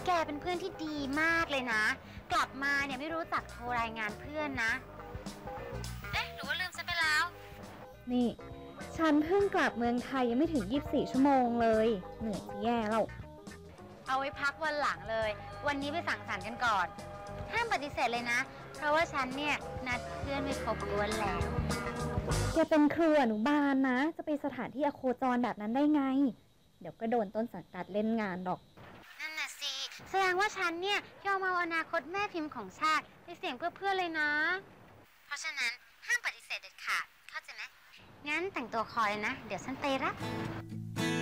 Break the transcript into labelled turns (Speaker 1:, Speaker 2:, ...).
Speaker 1: แกเป็นเพื่อนที่ดีมากเลยนะกลับมาเนี่ยไม่รู้จักโทรรายงานเพื่อนนะเอ๊ะหรือว่าลืมฉันไปแล้ว
Speaker 2: นี่ ฉันเพิ่งกลับเมืองไทยยังไม่ถึง24 ชั่วโมงเลย เหนื่อยจะแย่แล้ว
Speaker 1: เอาไว้พักวันหลังเลยวันนี้ไปสังสรรค์กันก่อนห้ามปฏิเสธเลยนะเพราะว่าฉันเนี่ยนัดเพื่อนไปครบถ้วนแล้ว
Speaker 2: แกเป็นครูอนุบาลนะ จะไปสถานที่อโคจรแบบนั้นได้ไง เดี๋ยวก็โดนต้นสังกัดเล่นงานดอก
Speaker 1: นั่นน่ะสิแสดงว่าฉันเนี่ยยอมเอาอนาคตแม่พิมพ์ของชาติไปเสี่ยงเพื่อเพื่อนเลยนะเพราะฉะนั้นห้ามปฏิเสธเด็ดขาดเข้าใจไหมงั้นแต่งตัวคอยนะเดี๋ยวฉันไปรับ